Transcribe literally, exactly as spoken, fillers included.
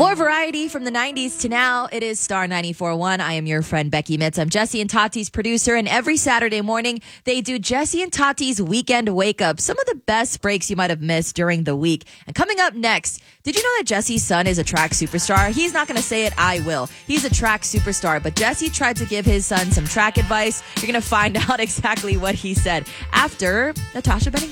More variety from the nineties to now. It is Star ninety-four point one. I am your friend Becky Mitz. I'm Jesse and Tati's producer, and every Saturday morning they do Jesse and Tati's Weekend Wake Up. Some of the best breaks you might have missed during the week. And coming up next, did you know that Jesse's son is a track superstar? He's not going to say it, I will. He's a track superstar, but Jesse tried to give his son some track advice. You're going to find out exactly what he said after Natasha Benning.